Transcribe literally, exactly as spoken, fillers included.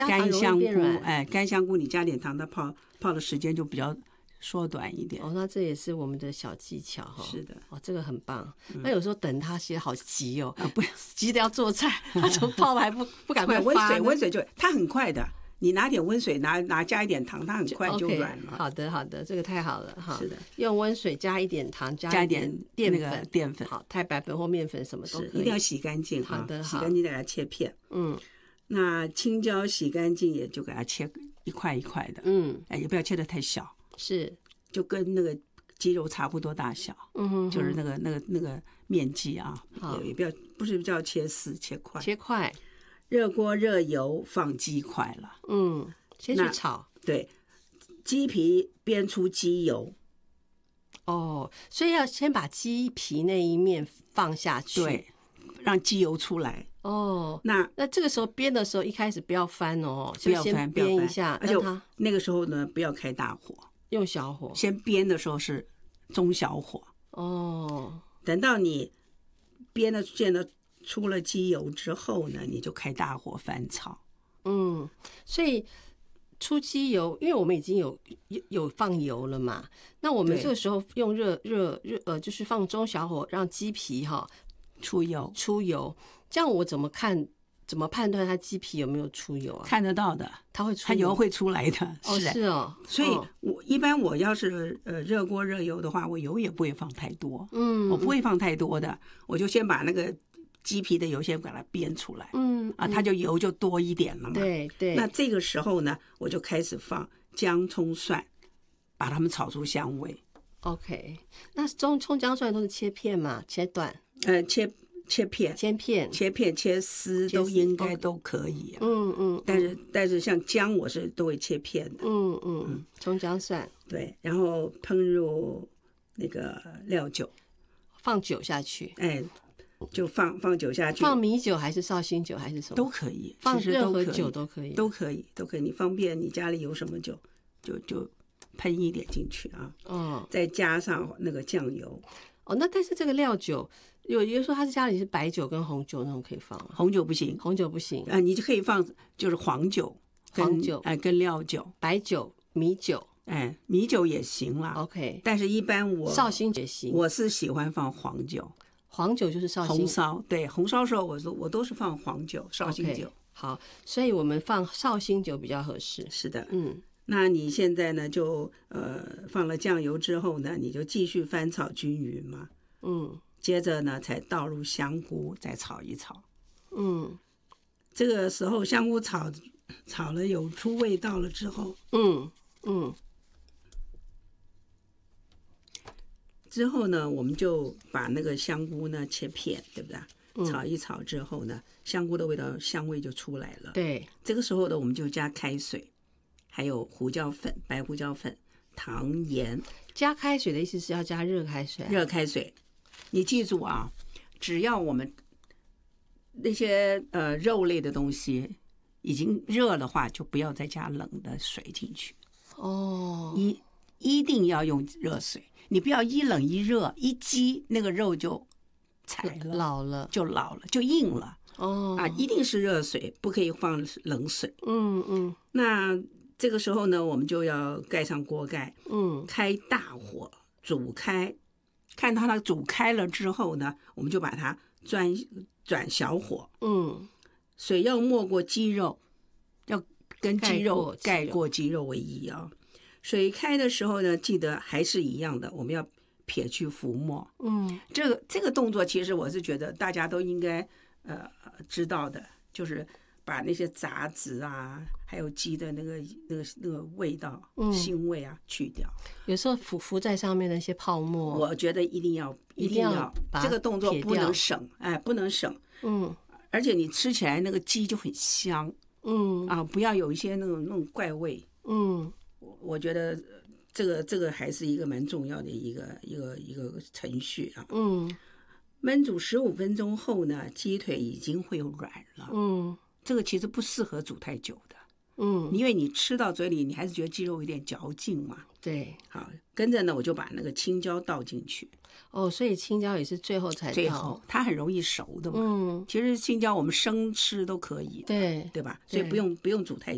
干香菇，哎，干香菇你加点糖，它泡泡的时间就比较缩短一点。 哦，那这也是我们的小技巧哈。 是的， 哦，这个很棒。 嗯、 那有时候等它其实好急哦， 啊，不急着要做菜，它怎么泡还不不赶快发呢？ 温水温水就它很快的。你拿点温水，拿拿加一点糖，它很快就软了。 Okay, 好的，好的，这个太好了哈。 是的， 用温水加一点糖， 加一点淀粉， 淀粉， 好，太白粉或面粉什么都可以， 一定要洗干净。 好的， 洗干净再给它切片。 嗯， 那青椒洗干净也就给它切一块一块的。 嗯， 哎，也不要切得太小， 是， 就跟那个鸡肉差不多大小。 嗯哼， 就是那个那个那个面剂啊，也也不要不是叫切丝，切块， 切块。 热锅热油放鸡块了。 嗯。先去炒， 对，鸡皮煸出鸡油。 哦，所以要先把鸡皮那一面放下去， 对，让鸡油出来。 哦， 那那这个时候煸的时候，一开始不要翻哦， 不要翻， 煸一下， 而且那个时候呢，不要开大火， 用小火。 先煸的时候是中小火。 哦， 等到你煸的见到出了鸡油之后呢，你就开大火翻炒。 嗯，所以。出鸡油，因为我们已经有有有放油了嘛，那我们这个时候用热热热呃，就是放中小火让鸡皮哈出油出油，这样我怎么看怎么判断它鸡皮有没有出油啊？ 看得到的， 它会出油， 它油会出来的。 哦，是哦， 所以我一般我要是呃热锅热油的话，我油也不会放太多，嗯，我不会放太多的，我就先把那个鸡皮的油先把它煸出来， 嗯啊，它就油就多一点了嘛。 对对。 那这个时候呢，我就开始放姜、葱、蒜，把它们炒出香味。 OK， 那葱、葱、姜、蒜都是切片嘛？切段？ 呃，切切片， 切片， 切片，切丝都应该都可以、啊。 嗯嗯。 但是但是像姜，我是都会切片的。 嗯嗯嗯。葱、姜、蒜。 对，然后烹入那个料酒， 放酒下去。 哎。就放放酒下去， 放米酒还是绍兴酒还是什么都可以， 放任何酒都可以， 都可以，都可以。你方便你家里有什么酒，就就喷一点进去啊。 哦， 再加上那个酱油。 哦，那但是这个料酒，有有人说他是家里是白酒跟红酒那种可以放， 红酒不行， 红酒不行啊、呃，你就可以放就是黄酒， 黄酒哎、呃、跟料酒， 白酒、米酒。 哎，米酒也行啦 ，OK。 但是一般我绍兴也行， 我是喜欢放黄酒。 黄酒就是绍兴红烧，对，红烧时候我都我都是放黄酒、绍兴酒。Okay, 好，所以我们放绍兴酒比较合适。 是的， 嗯， 那你现在呢就呃放了酱油之后呢，你就继续翻炒均匀嘛。 嗯， 接着呢才倒入香菇，再炒一炒。 嗯， 这个时候香菇炒炒了有出味道了之后， 嗯嗯。 之后呢，我们就把那个香菇呢切片，对不对？炒一炒之后呢，香菇的味道香味就出来了。 对， 这个时候呢，我们就加开水，还有胡椒粉、白胡椒粉、糖、盐。 加开水的意思是要加热开水、啊？ 热开水。你记住啊，只要我们那些呃肉类的东西已经热的话，就不要再加冷的水进去。 哦， 一一定要用热水。你不要一冷一热，一激那个肉就柴了， 老了就老了，就硬了。 哦啊，一定是热水，不可以放冷水。 嗯嗯。 那这个时候呢，我们就要盖上锅盖， 嗯， 开大火煮开，看它煮开了之后呢，我们就把它转转小火。 嗯， 水要没过鸡肉，要跟鸡肉盖过鸡肉为宜啊。水开的时候呢，记得还是一样的，我们要撇去浮沫。 嗯， 这个这个动作其实我是觉得大家都应该呃知道的，就是把那些杂质啊，还有鸡的那个那个那个味道、嗯、腥味啊去掉。 有时候浮浮在上面的一些泡沫， 我觉得一定要一定要这个动作不能省，哎，不能省。 嗯， 而且你吃起来那个鸡就很香。 嗯啊，不要有一些那种那种怪味。 嗯。 我觉得这个这个还是一个蛮重要的一个一个一个程序啊。 嗯， 焖煮十五分钟后呢，鸡腿已经会软了。 嗯， 这个其实不适合煮太久的。 嗯， 因为你吃到嘴里，你还是觉得鸡肉有点嚼劲嘛。 对， 好，跟着呢，我就把那个青椒倒进去。 哦，所以青椒也是最后才倒， 最后它很容易熟的嘛。 嗯， 其实青椒我们生吃都可以的， 对对吧？所以不用不用煮太